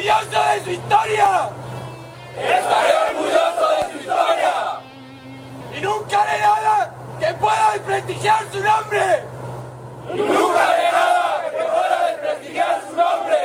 orgulloso de su historia. Estaré orgulloso de su historia. Y nunca haré nada que pueda desprestigiar su nombre. Y nunca haré nada que pueda desprestigiar su nombre.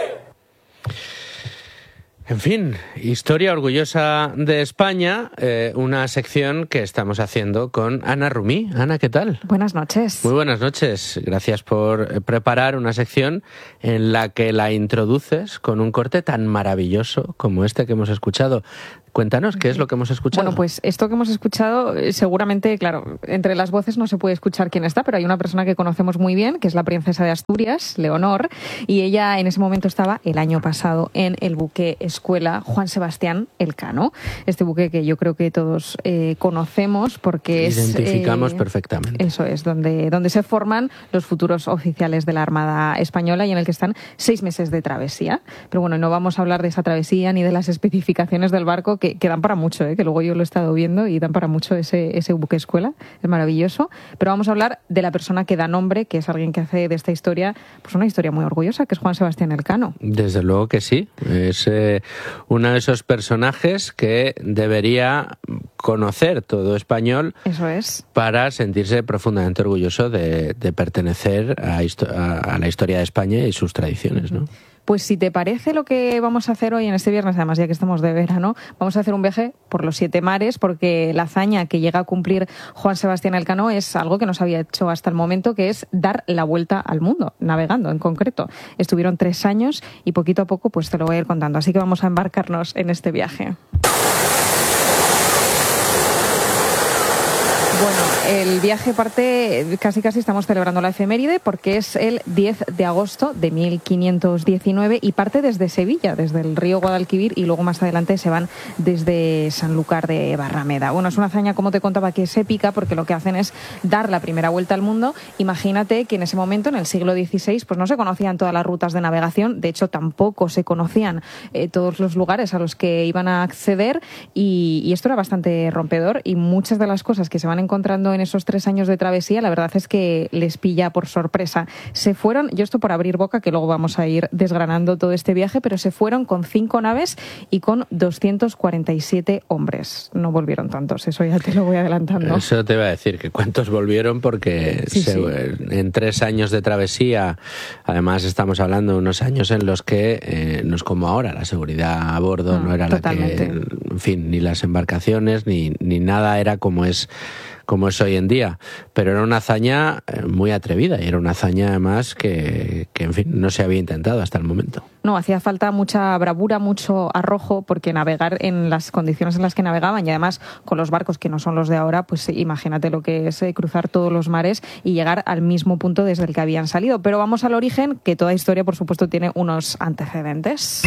En fin, Historia Orgullosa de España, una sección que estamos haciendo con Ana Rumí. Ana, ¿qué tal? Buenas noches. Muy buenas noches. Gracias por preparar una sección en la que la introduces con un corte tan maravilloso como este que hemos escuchado. Cuéntanos, ¿qué es lo que hemos escuchado? Bueno, pues esto que hemos escuchado, seguramente, claro, entre las voces no se puede escuchar quién está, pero hay una persona que conocemos muy bien, que es la princesa de Asturias, Leonor, y ella en ese momento estaba el año pasado en el buque escuela Juan Sebastián Elcano. Este buque que yo creo que todos conocemos porque identificamos perfectamente. Eso es, donde se forman los futuros oficiales de la Armada Española y en el que están 6 meses de travesía. Pero bueno, no vamos a hablar de esa travesía ni de las especificaciones del barco, que dan para mucho, que luego yo lo he estado viendo y dan para mucho ese buque escuela, es maravilloso. Pero vamos a hablar de la persona que da nombre, que es alguien que hace de esta historia pues una historia muy orgullosa, que es Juan Sebastián Elcano. Desde luego que sí, es uno de esos personajes que debería conocer todo español. Eso es. Para sentirse profundamente orgulloso de pertenecer a la historia de España y sus tradiciones, ¿no? Pues si te parece, lo que vamos a hacer hoy en este viernes, además ya que estamos de verano, vamos a hacer un viaje por los 7 mares, porque la hazaña que llega a cumplir Juan Sebastián Elcano es algo que no se había hecho hasta el momento, que es dar la vuelta al mundo, navegando en concreto. Estuvieron 3 años y poquito a poco pues te lo voy a ir contando, así que vamos a embarcarnos en este viaje. Bueno, el viaje parte, casi estamos celebrando la efeméride porque es el 10 de agosto de 1519 y parte desde Sevilla, desde el río Guadalquivir, y luego más adelante se van desde Sanlúcar de Barrameda. Bueno, es una hazaña, como te contaba, que es épica porque lo que hacen es dar la primera vuelta al mundo. Imagínate que en ese momento, en el siglo XVI, pues no se conocían todas las rutas de navegación, de hecho tampoco se conocían todos los lugares a los que iban a acceder y esto era bastante rompedor, y muchas de las cosas que se van encontrando en esos 3 años de travesía, la verdad es que les pilla por sorpresa. Se fueron, yo esto por abrir boca, que luego vamos a ir desgranando todo este viaje, pero se fueron con 5 naves y con 247 hombres. No volvieron tantos, eso ya te lo voy adelantando. Eso te iba a decir, que cuántos volvieron, porque sí. En 3 años de travesía, además estamos hablando de unos años en los que no es como ahora, la seguridad a bordo no era totalmente. la que, en fin, ni las embarcaciones ni nada era como es hoy en día, pero era una hazaña muy atrevida y era una hazaña además que en fin, no se había intentado hasta el momento. No, hacía falta mucha bravura, mucho arrojo, porque navegar en las condiciones en las que navegaban y además con los barcos que no son los de ahora, pues imagínate lo que es cruzar todos los mares y llegar al mismo punto desde el que habían salido. Pero vamos al origen, que toda historia, por supuesto, tiene unos antecedentes.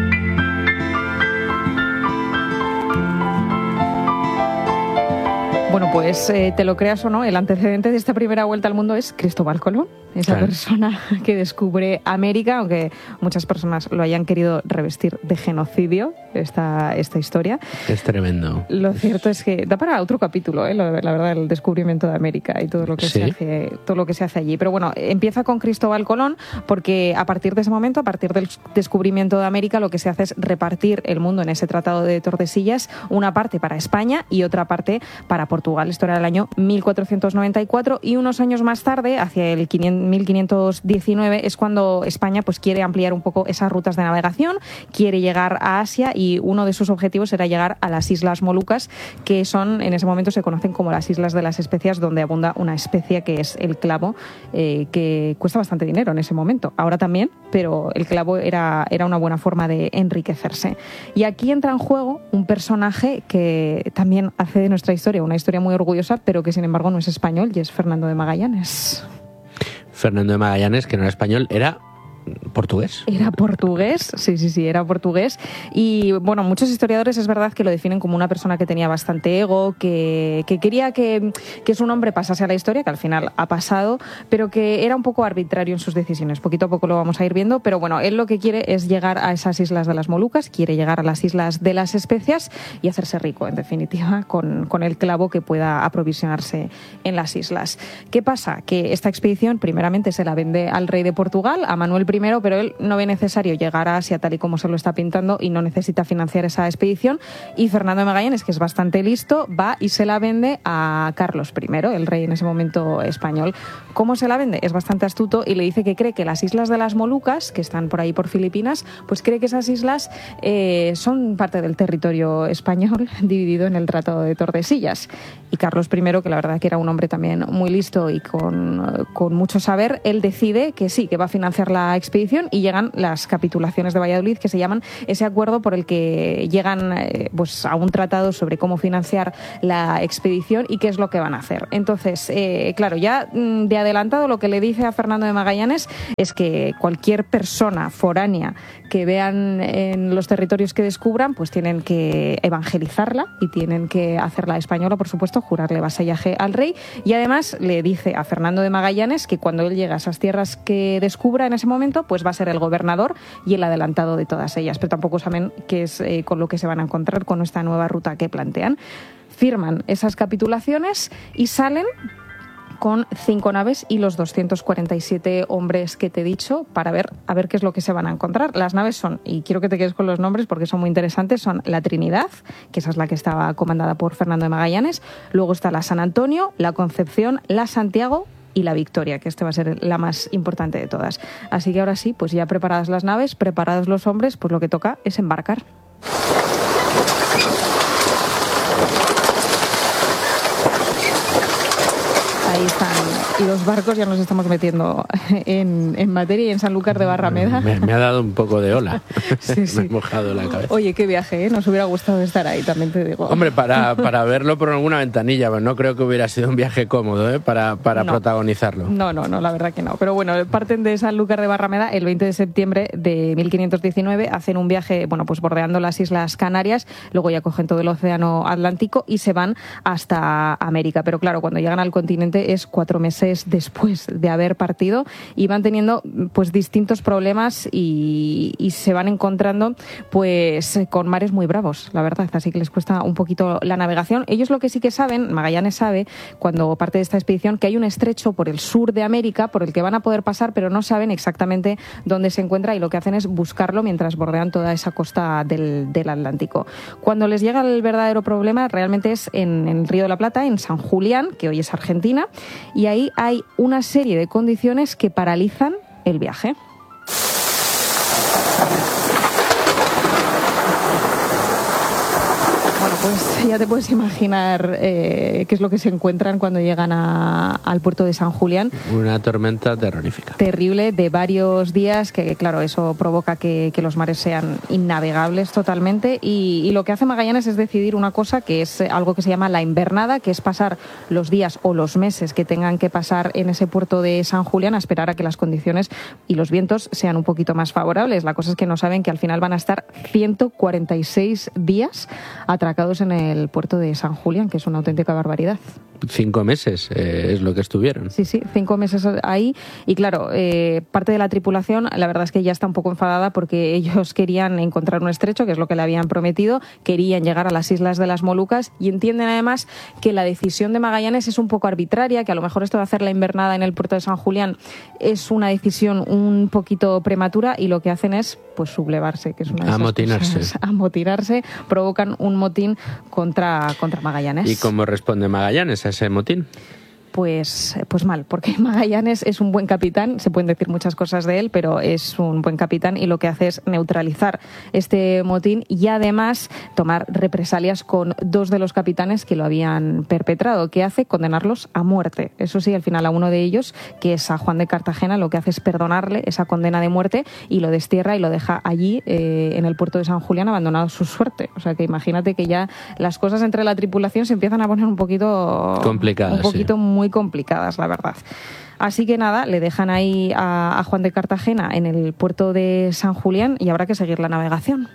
Bueno, pues te lo creas o no, el antecedente de esta primera vuelta al mundo es Cristóbal Colón, esa persona que descubre América, aunque muchas personas lo hayan querido revestir de genocidio, esta historia. Es tremendo. Lo cierto es que da para otro capítulo, la verdad, el descubrimiento de América y todo lo que se hace allí. Pero bueno, empieza con Cristóbal Colón porque a partir de ese momento, a partir del descubrimiento de América, lo que se hace es repartir el mundo en ese Tratado de Tordesillas, una parte para España y otra parte para Portugal. Esto era el año 1494 y unos años más tarde, hacia el 1519, es cuando España pues quiere ampliar un poco esas rutas de navegación, quiere llegar a Asia y uno de sus objetivos era llegar a las Islas Molucas, que son, en ese momento se conocen como las Islas de las Especias, donde abunda una especia que es el clavo, que cuesta bastante dinero en ese momento. Ahora también, pero el clavo era una buena forma de enriquecerse. Y aquí entra en juego un personaje que también hace de nuestra historia una historia muy orgullosa, pero que sin embargo no es español, y es Fernando de Magallanes. Fernando de Magallanes, que no era español, era portugués. Era portugués, sí, era portugués. Y bueno, muchos historiadores es verdad que lo definen como una persona que tenía bastante ego, que quería que su nombre pasase a la historia, que al final ha pasado, pero que era un poco arbitrario en sus decisiones. Poquito a poco lo vamos a ir viendo, pero bueno, él lo que quiere es llegar a esas Islas de las Molucas, quiere llegar a las Islas de las Especias y hacerse rico, en definitiva, con el clavo que pueda aprovisionarse en las islas. ¿Qué pasa? Que esta expedición primeramente se la vende al rey de Portugal, a Manuel I, dinero, pero él no ve necesario llegar a Asia tal y como se lo está pintando y no necesita financiar esa expedición. Y Fernando de Magallanes, que es bastante listo, va y se la vende a Carlos I, el rey en ese momento español. ¿Cómo se la vende? Es bastante astuto y le dice que cree que las islas de las Molucas, que están por ahí por Filipinas, pues cree que esas islas son parte del territorio español dividido en el Tratado de Tordesillas. Y Carlos I, que la verdad que era un hombre también muy listo y con mucho saber, él decide que sí, que va a financiar la expedición y llegan las capitulaciones de Valladolid, que se llaman ese acuerdo por el que llegan pues a un tratado sobre cómo financiar la expedición y qué es lo que van a hacer. Entonces, claro, ya de adelantado lo que le dice a Fernando de Magallanes es que cualquier persona foránea que vean en los territorios que descubran, pues tienen que evangelizarla y tienen que hacerla española, por supuesto, jurarle vasallaje al rey. Y además le dice a Fernando de Magallanes que cuando él llega a esas tierras que descubra en ese momento, pues va a ser el gobernador y el adelantado de todas ellas. Pero tampoco saben qué es con lo que se van a encontrar con esta nueva ruta que plantean. Firman esas capitulaciones y salen con 5 naves y los 247 hombres que te he dicho para ver qué es lo que se van a encontrar. Las naves son, y quiero que te quedes con los nombres porque son muy interesantes, son la Trinidad, que esa es la que estaba comandada por Fernando de Magallanes, luego está la San Antonio, la Concepción, la Santiago y la Victoria, que esta va a ser la más importante de todas. Así que ahora sí, pues ya preparadas las naves, preparados los hombres, pues lo que toca es embarcar. Ahí están los barcos, ya nos estamos metiendo en materia y en Sanlúcar de Barrameda. Me ha dado un poco de ola. Sí, sí. Me he mojado la cabeza. Oye, qué viaje, ¿eh? Nos hubiera gustado estar ahí, también te digo. Hombre, para verlo por alguna ventanilla, pero no creo que hubiera sido un viaje cómodo, ¿eh? para no, protagonizarlo. No, la verdad que no. Pero bueno, parten de Sanlúcar de Barrameda el 20 de septiembre de 1519, hacen un viaje, bueno, pues bordeando las Islas Canarias, luego ya cogen todo el océano Atlántico y se van hasta América. Pero claro, cuando llegan al continente es 4 meses después de haber partido y van teniendo pues distintos problemas y se van encontrando pues con mares muy bravos, la verdad, así que les cuesta un poquito la navegación. Ellos lo que sí que saben, Magallanes sabe, cuando parte de esta expedición, que hay un estrecho por el sur de América por el que van a poder pasar, pero no saben exactamente dónde se encuentra y lo que hacen es buscarlo mientras bordean toda esa costa del Atlántico. Cuando les llega el verdadero problema realmente es en el Río de la Plata, en San Julián, que hoy es Argentina, y ahí hay una serie de condiciones que paralizan el viaje. Bueno, pues ya te puedes imaginar qué es lo que se encuentran cuando llegan al puerto de San Julián. Una tormenta terrorífica. Terrible, de varios días, que claro, eso provoca que los mares sean innavegables totalmente. Y lo que hace Magallanes es decidir una cosa que es algo que se llama la invernada, que es pasar los días o los meses que tengan que pasar en ese puerto de San Julián a esperar a que las condiciones y los vientos sean un poquito más favorables. La cosa es que no saben que al final van a estar 146 días atracados en el puerto de San Julián, que es una auténtica barbaridad. 5 meses es lo que estuvieron. Sí, 5 meses ahí. Y claro, parte de la tripulación, la verdad es que ya está un poco enfadada porque ellos querían encontrar un estrecho, que es lo que le habían prometido, querían llegar a las Islas de las Molucas y entienden además que la decisión de Magallanes es un poco arbitraria, que a lo mejor esto de hacer la invernada en el puerto de San Julián es una decisión un poquito prematura y lo que hacen es pues sublevarse, que es una de esas cosas. Amotinarse, provocan un motín contra Magallanes. ¿Y cómo responde Magallanes a ese motín? Pues mal, porque Magallanes es un buen capitán, se pueden decir muchas cosas de él, pero es un buen capitán y lo que hace es neutralizar este motín y además tomar represalias con 2 de los capitanes que lo habían perpetrado. ¿Qué hace? Condenarlos a muerte. Eso sí, al final a uno de ellos, que es a Juan de Cartagena, lo que hace es perdonarle esa condena de muerte y lo destierra y lo deja allí en el puerto de San Julián abandonado a su suerte. O sea que imagínate que ya las cosas entre la tripulación se empiezan a poner un poquito complicadas, un poquito sí. Muy complicadas, la verdad. Así que nada, le dejan ahí a Juan de Cartagena en el puerto de San Julián y habrá que seguir la navegación.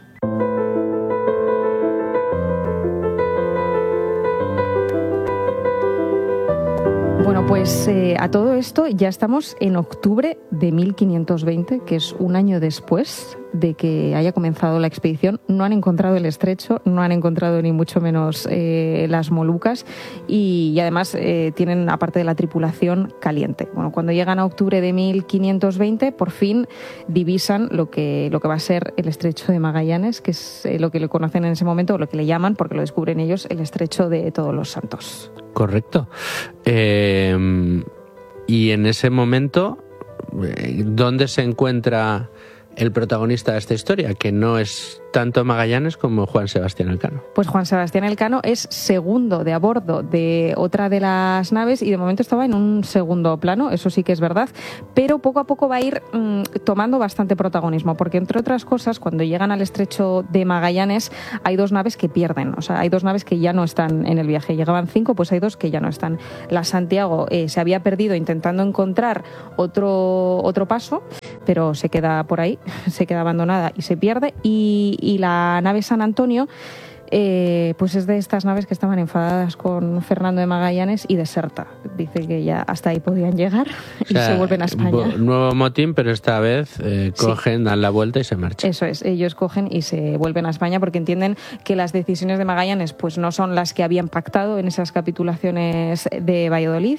Bueno, pues a todo esto ya estamos en octubre de 1520, que es un año después de que haya comenzado la expedición. No han encontrado el estrecho, no han encontrado ni mucho menos las Molucas y además tienen, aparte de la tripulación, caliente. Bueno, cuando llegan a octubre de 1520, por fin divisan lo que va a ser el estrecho de Magallanes, que es lo que le conocen en ese momento, o lo que le llaman, porque lo descubren ellos, el estrecho de Todos los Santos. Correcto. Y en ese momento, ¿dónde se encuentra el protagonista de esta historia? Que no es tanto Magallanes como Juan Sebastián Elcano. Pues Juan Sebastián Elcano es segundo de a bordo de otra de las naves y de momento estaba en un segundo plano, eso sí que es verdad, pero poco a poco va a ir tomando bastante protagonismo, porque entre otras cosas, cuando llegan al estrecho de Magallanes hay dos naves que pierden, o sea, hay dos naves que ya no están en el viaje. Llegaban 5, pues hay 2 que ya no están. La Santiago se había perdido intentando encontrar otro paso, pero se queda por ahí, se queda abandonada y se pierde, y la nave San Antonio pues es de estas naves que estaban enfadadas con Fernando de Magallanes y deserta. Dice que ya hasta ahí podían llegar y se vuelven a España. Nuevo motín, pero esta vez cogen, dan la vuelta y se marchan. Eso es, ellos cogen y se vuelven a España porque entienden que las decisiones de Magallanes pues no son las que habían pactado en esas capitulaciones de Valladolid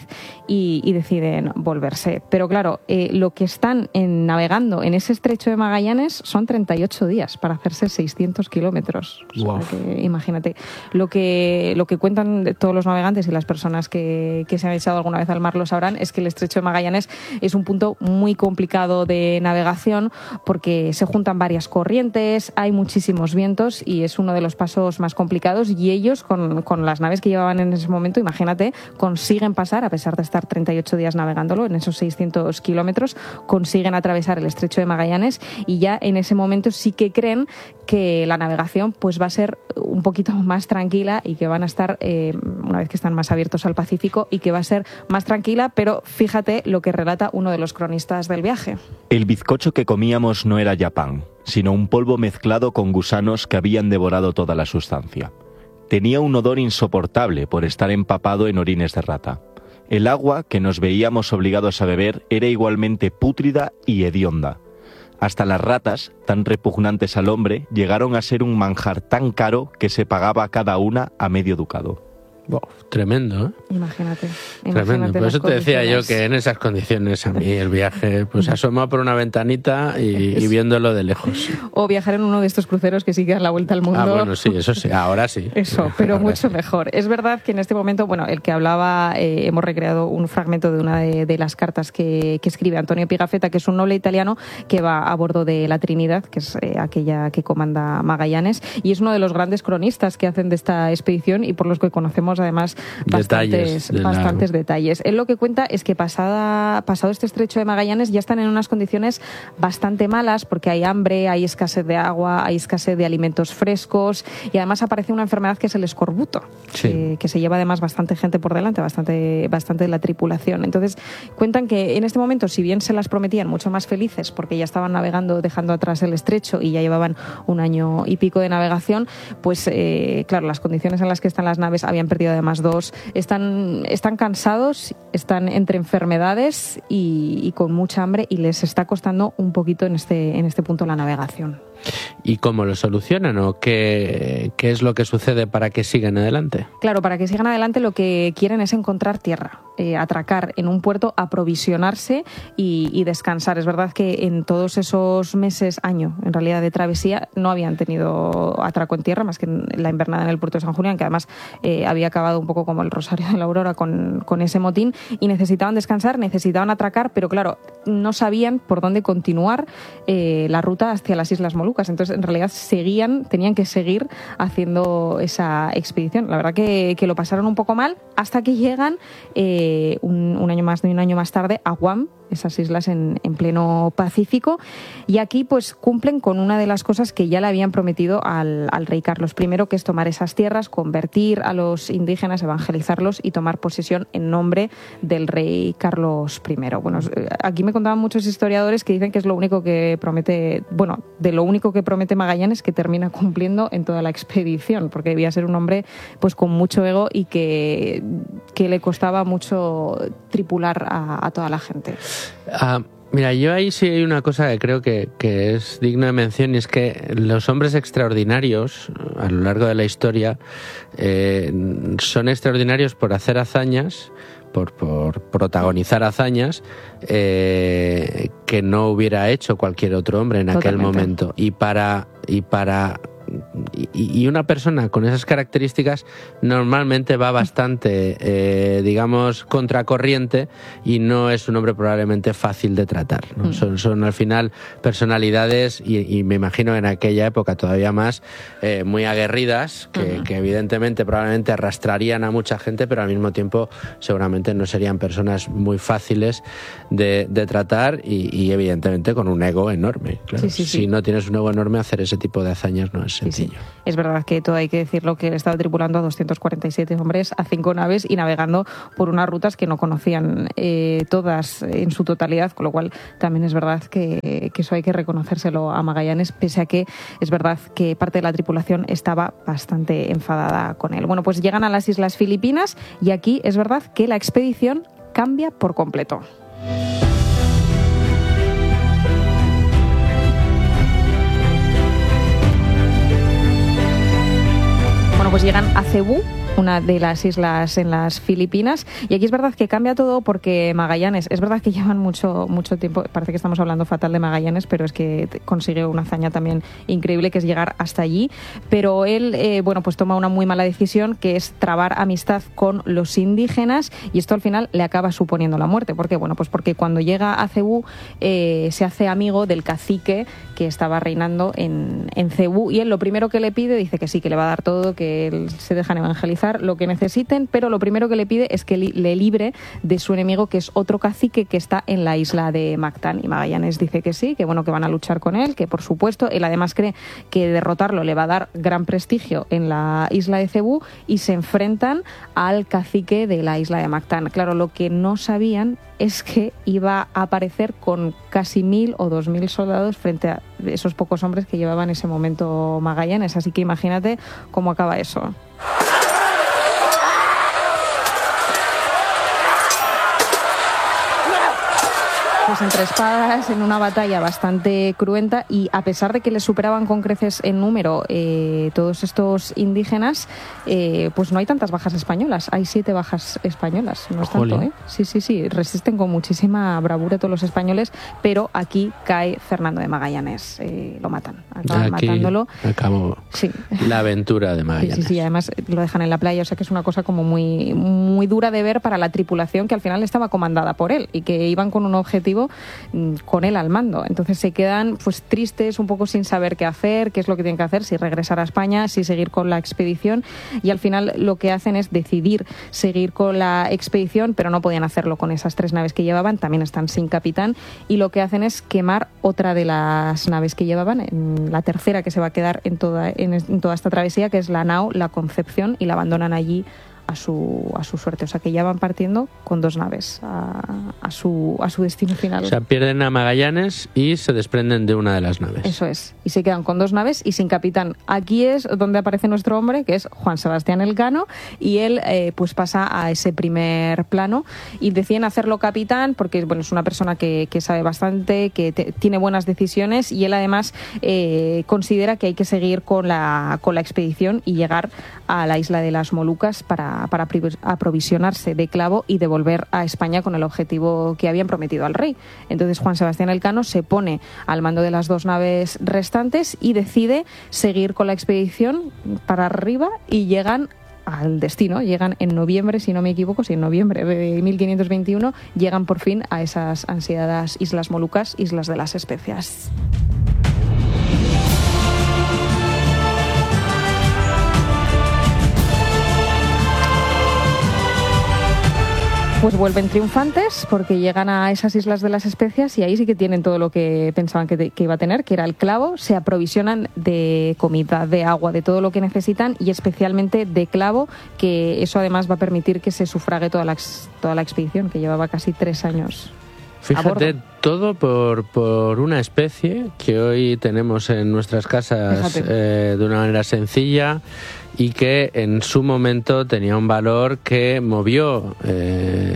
y deciden volverse. Pero claro, lo que están navegando en ese estrecho de Magallanes son 38 días para hacerse 600 kilómetros. Wow. O sea que, imagínate, lo que cuentan todos los navegantes y las personas que se han echado alguna vez al mar lo sabrán, es que el estrecho de Magallanes es un punto muy complicado de navegación porque se juntan varias corrientes, hay muchísimos vientos y es uno de los pasos más complicados, y ellos con las naves que llevaban en ese momento, imagínate, consiguen pasar, a pesar de estar 38 días navegándolo en esos 600 kilómetros, consiguen atravesar el estrecho de Magallanes y ya en ese momento sí que creen que la navegación pues va a ser un poquito más tranquila y que van a estar, una vez que están más abiertos al Pacífico, y que va a ser más tranquila, pero fíjate lo que relata uno de los cronistas del viaje. El bizcocho que comíamos no era ya pan, sino un polvo mezclado con gusanos que habían devorado toda la sustancia. Tenía un odor insoportable por estar empapado en orines de rata. El agua que nos veíamos obligados a beber era igualmente pútrida y hedionda. Hasta las ratas, tan repugnantes al hombre, llegaron a ser un manjar tan caro que se pagaba cada una a medio ducado. Wow, tremendo, ¿eh? Imagínate. Tremendo. Por eso te decía yo que en esas condiciones a mí el viaje, pues asomado por una ventanita y viéndolo de lejos. O viajar en uno de estos cruceros que sí que dan la vuelta al mundo. Ah, bueno, sí, eso sí, ahora sí. Eso, pero ahora mucho sí. mejor. Es verdad que en este momento, bueno, el que hablaba, hemos recreado un fragmento de una de las cartas que escribe Antonio Pigafetta, que es un noble italiano que va a bordo de la Trinidad, que es aquella que comanda Magallanes, y es uno de los grandes cronistas que hacen de esta expedición y por los que conocemos además bastantes detalles. Él lo que cuenta es que pasado este estrecho de Magallanes ya están en unas condiciones bastante malas porque hay hambre, hay escasez de agua, hay escasez de alimentos frescos y además aparece una enfermedad que es el escorbuto, sí, que se lleva además bastante gente por delante, bastante de la tripulación. Entonces cuentan que en este momento, si bien se las prometían mucho más felices porque ya estaban navegando, dejando atrás el estrecho y ya llevaban 1 año y pico de navegación, pues claro, las condiciones en las que están las naves, habían perdido además 2, están cansados, están entre enfermedades y con mucha hambre, y les está costando un poquito en este punto la navegación. ¿Y cómo lo solucionan o qué es lo que sucede para que sigan adelante? Claro, para que sigan adelante lo que quieren es encontrar tierra, atracar en un puerto, aprovisionarse y descansar. Es verdad que en todos esos meses, año en realidad de travesía, no habían tenido atraco en tierra más que en la invernada en el puerto de San Julián, que además había acabado un poco como el Rosario de la Aurora con ese motín, y necesitaban descansar, necesitaban atracar, pero claro, no sabían por dónde continuar la ruta hacia las Islas Molucas. Entonces, en realidad, tenían que seguir haciendo esa expedición. La verdad que lo pasaron un poco mal hasta que llegan un año más tarde a Guam, esas islas en pleno Pacífico, y aquí pues cumplen con una de las cosas que ya le habían prometido al rey Carlos I, que es tomar esas tierras, convertir a los indígenas, evangelizarlos y tomar posesión en nombre del rey Carlos I. Bueno, aquí me contaban muchos historiadores que dicen que es lo único que promete, bueno, de lo único que promete Magallanes que termina cumpliendo en toda la expedición, porque debía ser un hombre pues con mucho ego y que le costaba mucho tripular a toda la gente. Mira, yo ahí sí hay una cosa que creo que es digno de mención, y es que los hombres extraordinarios a lo largo de la historia son extraordinarios por hacer hazañas, por protagonizar hazañas que no hubiera hecho cualquier otro hombre en aquel momento. Y una persona con esas características normalmente va bastante, digamos, contracorriente, y no es un hombre probablemente fácil de tratar, ¿no? Son al final personalidades, y me imagino en aquella época todavía más, muy aguerridas, que evidentemente probablemente arrastrarían a mucha gente, pero al mismo tiempo seguramente no serían personas muy fáciles de tratar, y evidentemente con un ego enorme. Claro. Sí. Si no tienes un ego enorme, hacer ese tipo de hazañas no es sencillo. Sí. Es verdad que todo hay que decirlo, que él estaba tripulando a 247 hombres, a 5 naves, y navegando por unas rutas que no conocían todas en su totalidad, con lo cual también es verdad que eso hay que reconocérselo a Magallanes, pese a que es verdad que parte de la tripulación estaba bastante enfadada con él. Bueno, pues llegan a las Islas Filipinas, y aquí es verdad que la expedición cambia por completo. Bueno, pues llegan a Cebú, una de las islas en las Filipinas, y aquí es verdad que cambia todo, porque Magallanes, es verdad que llevan mucho tiempo, parece que estamos hablando fatal de Magallanes, pero es que consigue una hazaña también increíble, que es llegar hasta allí, pero él, pues toma una muy mala decisión, que es trabar amistad con los indígenas, y esto al final le acaba suponiendo la muerte. ¿Por qué? Bueno, pues porque cuando llega a Cebú se hace amigo del cacique que estaba reinando en Cebú, y él lo primero que le pide, dice que sí, que le va a dar todo, que él se dejan evangelizar, lo que necesiten, pero lo primero que le pide es que le libre de su enemigo, que es otro cacique que está en la isla de Mactán. Y Magallanes dice que sí, que van a luchar con él, que por supuesto, él además cree que derrotarlo le va a dar gran prestigio en la isla de Cebú, y se enfrentan al cacique de la isla de Mactán. Claro, lo que no sabían es que iba a aparecer con casi 1.000 o 2.000 soldados frente a esos pocos hombres que llevaba en ese momento Magallanes. Así que imagínate cómo acaba eso. Pues entre espadas, en una batalla bastante cruenta, y a pesar de que les superaban con creces en número todos estos indígenas, pues no hay tantas bajas españolas. Hay 7 bajas españolas, no es tanto, ¿eh? Sí, resisten con muchísima bravura todos los españoles, pero aquí cae Fernando de Magallanes, lo matan, acaban matándolo. Acabó la aventura de Magallanes. Sí, además lo dejan en la playa, o sea que es una cosa como muy, muy dura de ver para la tripulación, que al final estaba comandada por él, y que iban con un objetivo con él al mando. Entonces se quedan pues tristes, un poco sin saber qué hacer, qué es lo que tienen que hacer, si regresar a España, si seguir con la expedición, y al final lo que hacen es decidir seguir con la expedición, pero no podían hacerlo con esas 3 naves que llevaban, también están sin capitán, y lo que hacen es quemar otra de las naves que llevaban, la tercera que se va a quedar en toda esta travesía, que es la nao La Concepción, y la abandonan allí a su suerte. O sea que ya van partiendo con 2 naves a su destino final. O sea, pierden a Magallanes y se desprenden de una de las naves. Eso es. Y se quedan con 2 naves y sin capitán. Aquí es donde aparece nuestro hombre, que es Juan Sebastián Elcano, y él pues pasa a ese primer plano, y deciden hacerlo capitán porque es una persona que sabe bastante, que tiene buenas decisiones, y él además considera que hay que seguir con la expedición y llegar a la isla de las Molucas para aprovisionarse de clavo y devolver a España con el objetivo que habían prometido al rey. Entonces Juan Sebastián Elcano se pone al mando de las 2 naves restantes y decide seguir con la expedición para arriba, y llegan al destino. Llegan en noviembre, si no me equivoco, en noviembre de 1521, llegan por fin a esas ansiadas Islas Molucas, Islas de las Especias. Pues vuelven triunfantes porque llegan a esas Islas de las Especias, y ahí sí que tienen todo lo que pensaban que iba a tener, que era el clavo. Se aprovisionan de comida, de agua, de todo lo que necesitan, y especialmente de clavo, que eso además va a permitir que se sufrague toda la expedición, que llevaba casi 3 años. Fíjate, todo por una especie que hoy tenemos en nuestras casas de una manera sencilla, y que en su momento tenía un valor que movió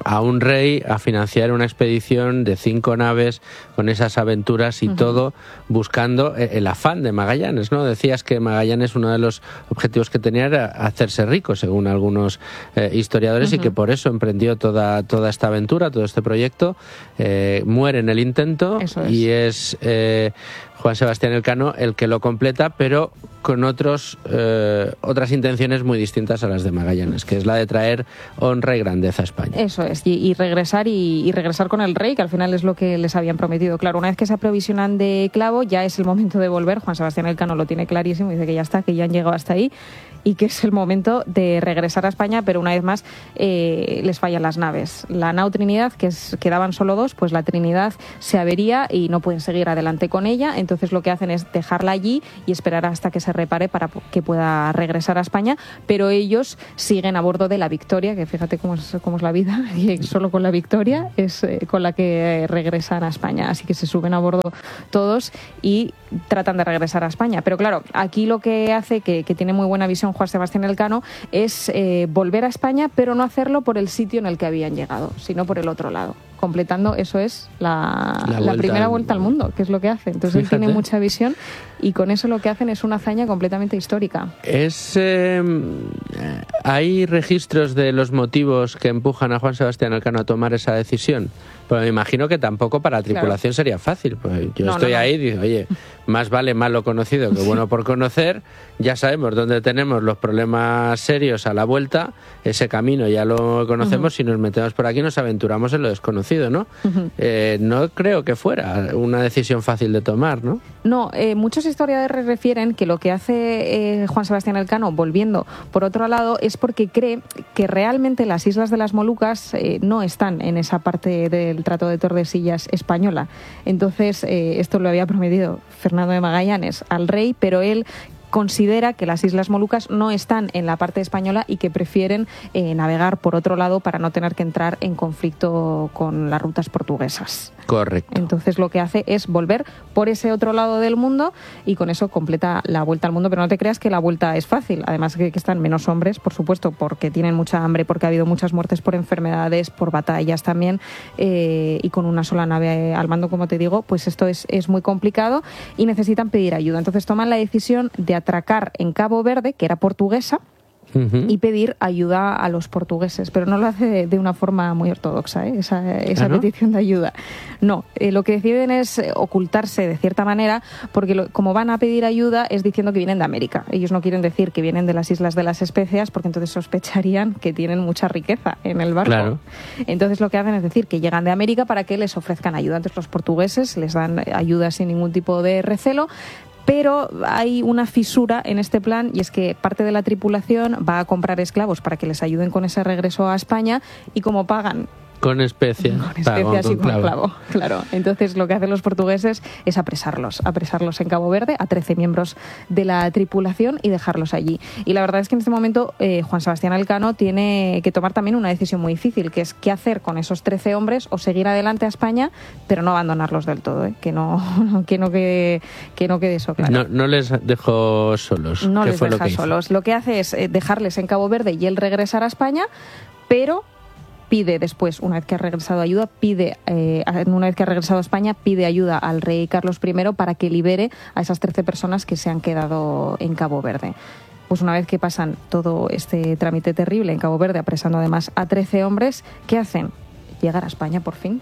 a un rey a financiar una expedición de 5 naves con esas aventuras y todo buscando el afán de Magallanes, ¿no? Decías que Magallanes, uno de los objetivos que tenía era hacerse rico, según algunos historiadores, y que por eso emprendió toda esta aventura, todo este proyecto. Muere en el intento y es Juan Sebastián Elcano el que lo completa, pero con otras intenciones muy distintas a las de Magallanes, que es la de traer honra y grandeza a España. Eso es, y regresar y regresar con el rey, que al final es lo que les habían prometido. Claro, una vez que se aprovisionan de clavo, ya es el momento de volver. Juan Sebastián Elcano lo tiene clarísimo, dice que ya está, que ya han llegado hasta ahí y que es el momento de regresar a España, pero una vez más les fallan las naves. La nao Trinidad, quedaban solo 2, pues la Trinidad se avería y no pueden seguir adelante con ella, entonces lo que hacen es dejarla allí y esperar hasta que se repare para que pueda regresar a España, pero ellos siguen a bordo de la Victoria, que fíjate cómo es la vida, y solo con la Victoria es con la que regresan a España, así que se suben a bordo todos y tratan de regresar a España. Pero claro, aquí lo que hace, que tiene muy buena visión Juan Sebastián Elcano, es volver a España, pero no hacerlo por el sitio en el que habían llegado, sino por el otro lado, completando, eso es, la primera vuelta al mundo, que es lo que hace. Entonces él tiene mucha visión y con eso lo que hacen es una hazaña completamente histórica. ¿Hay registros de los motivos que empujan a Juan Sebastián Elcano a tomar esa decisión? Pues me imagino que tampoco para la tripulación sería fácil. Pues yo estoy ahí y digo, oye, más vale malo conocido que bueno por conocer. Ya sabemos dónde tenemos los problemas serios a la vuelta. Ese camino ya lo conocemos. Si nos metemos por aquí nos aventuramos en lo desconocido, ¿no? No creo que fuera una decisión fácil de tomar, ¿no? No, muchos historiadores refieren que lo que hace Juan Sebastián Elcano, volviendo por otro lado, es porque cree que realmente las Islas de las Molucas no están en esa parte del Tratado de Tordesillas española. Entonces, esto lo había prometido Fernando de Magallanes al rey, pero él considera que las Islas Molucas no están en la parte española y que prefieren navegar por otro lado para no tener que entrar en conflicto con las rutas portuguesas. Correcto. Entonces lo que hace es volver por ese otro lado del mundo y con eso completa la vuelta al mundo, pero no te creas que la vuelta es fácil, además que están menos hombres, por supuesto, porque tienen mucha hambre, porque ha habido muchas muertes por enfermedades, por batallas también, y con una sola nave al mando, como te digo, pues esto es muy complicado y necesitan pedir ayuda. Entonces toman la decisión de atracar en Cabo Verde, que era portuguesa, y pedir ayuda a los portugueses, pero no lo hace de una forma muy ortodoxa, esa ¿no? petición de ayuda. No, lo que deciden es ocultarse de cierta manera, porque como van a pedir ayuda es diciendo que vienen de América. Ellos no quieren decir que vienen de las Islas de las Especias, porque entonces sospecharían que tienen mucha riqueza en el barco. Claro. Entonces lo que hacen es decir que llegan de América para que les ofrezcan ayuda. Entonces los portugueses les dan ayuda sin ningún tipo de recelo. Pero hay una fisura en este plan y es que parte de la tripulación va a comprar esclavos para que les ayuden con ese regreso a España y como pagan con especias y con clavo. Claro. Entonces lo que hacen los portugueses es apresarlos en Cabo Verde a 13 miembros de la tripulación y dejarlos allí. Y la verdad es que en este momento Juan Sebastián Elcano tiene que tomar también una decisión muy difícil, que es qué hacer con esos 13 hombres o seguir adelante a España, pero no abandonarlos del todo, que no quede eso claro. No les dejó solos. No les deja solos. Lo que hace es dejarles en Cabo Verde y él regresar a España, pero pide después, una vez que ha regresado a España, pide ayuda al rey Carlos I para que libere a esas 13 personas que se han quedado en Cabo Verde. Pues una vez que pasan todo este trámite terrible en Cabo Verde, apresando además a 13 hombres, ¿qué hacen? Llegar a España por fin.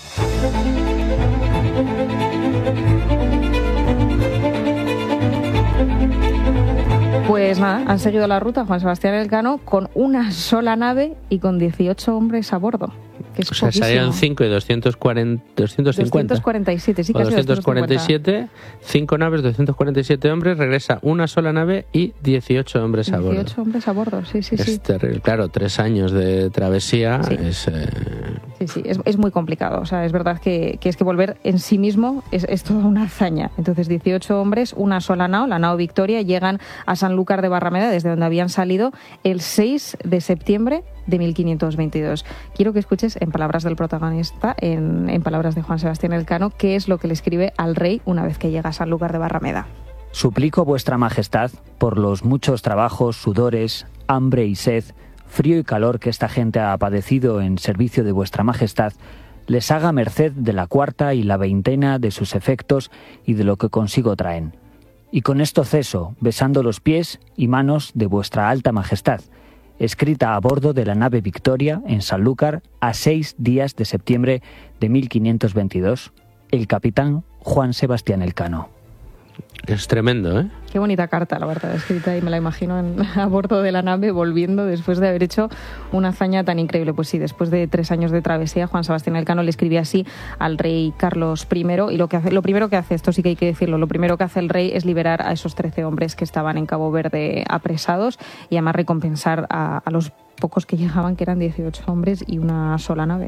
Pues nada, han seguido la ruta Juan Sebastián Elcano con una sola nave y con 18 hombres a bordo. Que es poquísimo. Salieron 5 y 250. 247, sí, casi 247, 5 naves, 247 hombres, regresa una sola nave y 18 hombres a bordo. 18 hombres a bordo, sí. Es terrible. Claro, 3 años de travesía es... Sí, es muy complicado. O sea, es verdad que es que volver en sí mismo es toda una hazaña. Entonces, 18 hombres, una sola nao, la nao Victoria, llegan a Sanlúcar de Barrameda, desde donde habían salido el 6 de septiembre de 1522. Quiero que escuches en palabras del protagonista, en palabras de Juan Sebastián Elcano, qué es lo que le escribe al rey una vez que llega a Sanlúcar de Barrameda. Suplico vuestra majestad, por los muchos trabajos, sudores, hambre y sed, frío y calor que esta gente ha padecido en servicio de vuestra majestad, les haga merced de la cuarta y la veintena de sus efectos y de lo que consigo traen. Y con esto ceso, besando los pies y manos de vuestra alta majestad, escrita a bordo de la nave Victoria en Sanlúcar a 6 días de septiembre de 1522, el capitán Juan Sebastián Elcano. Es tremendo, ¿eh? Qué bonita carta, la verdad, escrita, y me la imagino a bordo de la nave volviendo después de haber hecho una hazaña tan increíble. Pues sí, después de 3 años de travesía, Juan Sebastián Elcano le escribía así al rey Carlos I, y lo primero que hace, esto sí que hay que decirlo, lo primero que hace el rey es liberar a esos 13 hombres que estaban en Cabo Verde apresados y además recompensar a los pocos que llegaban, que eran 18 hombres y una sola nave.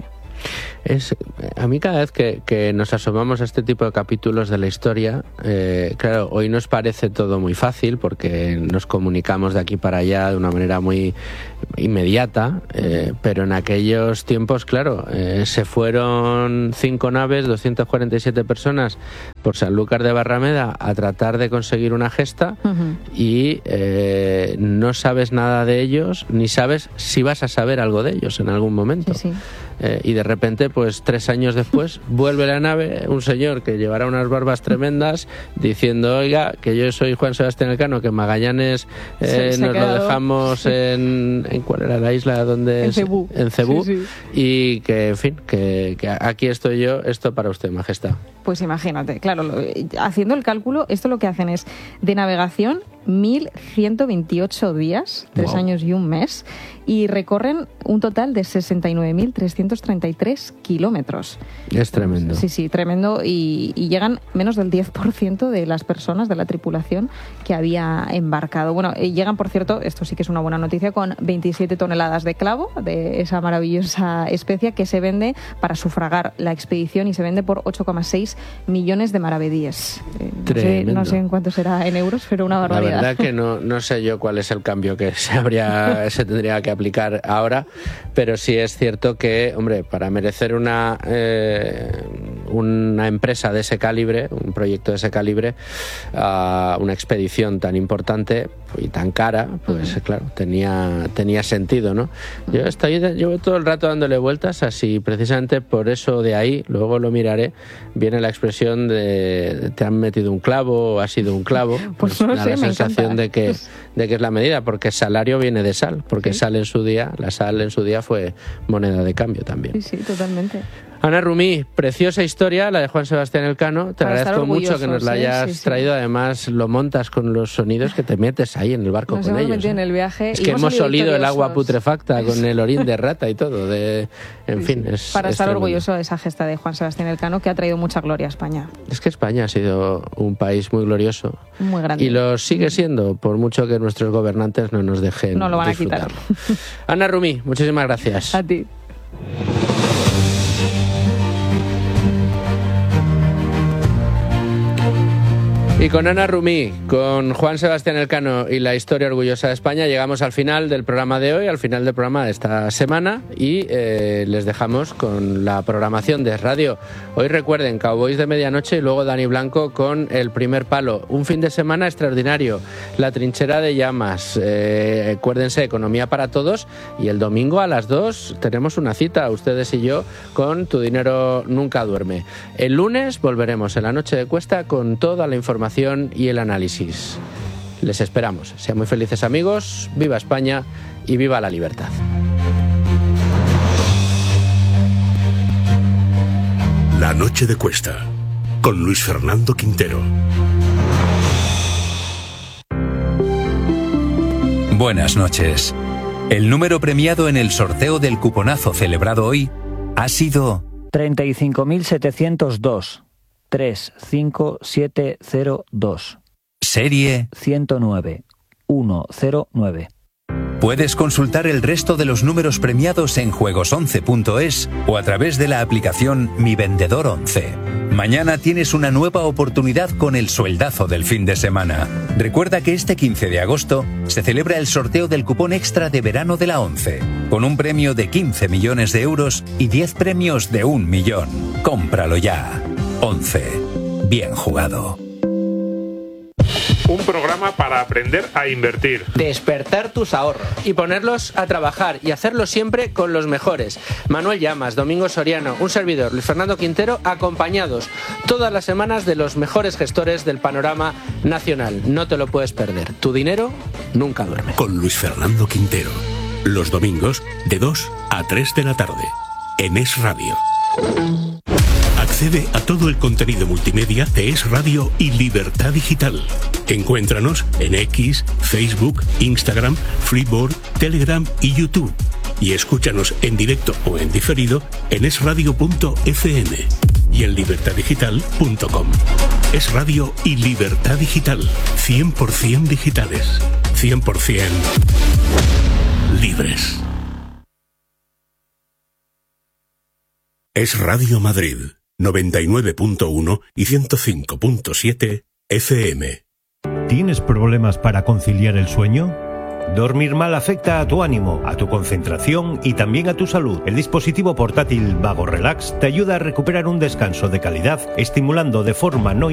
A mí cada vez que nos asomamos a este tipo de capítulos de la historia, claro, hoy nos parece todo muy fácil porque nos comunicamos de aquí para allá de una manera muy inmediata, pero en aquellos tiempos, claro, se fueron 5 naves, 247 personas por Sanlúcar de Barrameda a tratar de conseguir una gesta y no sabes nada de ellos, ni sabes si vas a saber algo de ellos en algún momento. Sí. Y de repente, pues 3 años después, vuelve la nave, un señor que llevará unas barbas tremendas, diciendo, oiga, que yo soy Juan Sebastián Elcano, que Magallanes nos lo dejamos en ¿cuál era la isla? Donde en Cebú. En Cebú, sí. Y que, en fin, que aquí estoy yo, esto para usted, majestad. Pues imagínate, claro, haciendo el cálculo, esto lo que hacen es de navegación 1.128 días, 3 años y un mes, y recorren un total de 69.333 kilómetros. Es tremendo. Sí, tremendo, y llegan menos del 10% de las personas de la tripulación que había embarcado. Bueno, llegan, por cierto, esto sí que es una buena noticia, con 27 toneladas de clavo, de esa maravillosa especia que se vende para sufragar la expedición, y se vende por 8,6 millones de maravedíes. No sé en cuánto será en euros, pero una barbaridad. La verdad que no sé yo cuál es el cambio que se tendría que aplicar ahora, pero sí es cierto que, hombre, para merecer una empresa de ese calibre, un proyecto de ese calibre, una expedición tan importante y tan cara, pues claro, tenía sentido, ¿no? Yo llevo todo el rato dándole vueltas, así precisamente por eso de ahí, luego lo miraré, viene la expresión de te han metido un clavo o ha sido un clavo. Pues no sé, la sensación de que es la medida, porque salario viene de sal, porque la sal en su día fue moneda de cambio también. Sí, totalmente. Ana Rumí, preciosa historia la de Juan Sebastián Elcano. Te agradezco mucho que nos la hayas traído. Además, lo montas con los sonidos que te metes ahí en el barco con ellos. En el viaje. Es que hemos olido el agua putrefacta con el orín de rata y todo. En fin, es para estar tremendo. Orgulloso de esa gesta de Juan Sebastián Elcano, que ha traído mucha gloria a España. Es que España ha sido un país muy glorioso. Muy grande. Y lo sigue siendo, por mucho que nuestros gobernantes no nos dejen. No lo van disfrutarlo. a quitar. Ana Rumí, muchísimas gracias. A ti. Y con Ana Rumí, con Juan Sebastián Elcano y la historia orgullosa de España, llegamos al final del programa de hoy, al final del programa de esta semana, y les dejamos con la programación de radio. Hoy recuerden, Cowboys de Medianoche y luego Dani Blanco con El Primer Palo. Un fin de semana extraordinario, La Trinchera de Llamas, acuérdense, Economía para Todos, y el domingo a las 2 tenemos una cita, ustedes y yo, con Tu Dinero Nunca Duerme. El lunes volveremos en la noche de Cuesta con toda la información y el análisis. Les esperamos. Sean muy felices, amigos. Viva España y viva la libertad. La noche de Cuesta con Luis Fernando Quintero. Buenas noches. El número premiado en el sorteo del cuponazo celebrado hoy ha sido 35.702. 35702. Serie 109 109. Puedes consultar el resto de los números premiados en juegos11.es o a través de la aplicación Mi Vendedor 11. Mañana tienes una nueva oportunidad con el sueldazo del fin de semana. Recuerda que este 15 de agosto se celebra el sorteo del cupón extra de verano de la 11, con un premio de 15 millones de euros y 10 premios de 1 millón. Cómpralo ya. 11. Bien jugado. Un programa para aprender a invertir. Despertar tus ahorros. Y ponerlos a trabajar y hacerlo siempre con los mejores. Manuel Llamas, Domingo Soriano, un servidor, Luis Fernando Quintero, acompañados todas las semanas de los mejores gestores del panorama nacional. No te lo puedes perder. Tu dinero nunca duerme. Con Luis Fernando Quintero. Los domingos de 2 a 3 de la tarde. En Es Radio. Accede a todo el contenido multimedia de Es Radio y Libertad Digital. Encuéntranos en X, Facebook, Instagram, Freeboard, Telegram y YouTube. Y escúchanos en directo o en diferido en esradio.fm y en libertaddigital.com. Es Radio y Libertad Digital. 100% digitales. 100% libres. Es Radio Madrid, 99.1 y 105.7 FM. ¿Tienes problemas para conciliar el sueño? Dormir mal afecta a tu ánimo, a tu concentración y también a tu salud. El dispositivo portátil Vago Relax te ayuda a recuperar un descanso de calidad, estimulando de forma no